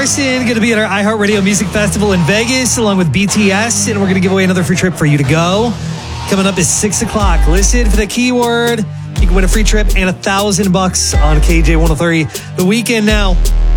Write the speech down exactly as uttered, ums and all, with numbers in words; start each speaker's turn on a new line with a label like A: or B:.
A: Larson going to be at our iHeartRadio Music Festival in Vegas along with B T S, and we're going to give away another free trip for you to go. Coming up is six o'clock. Listen for the keyword. You can win a free trip and a thousand bucks on K J one oh three. The Weekend now.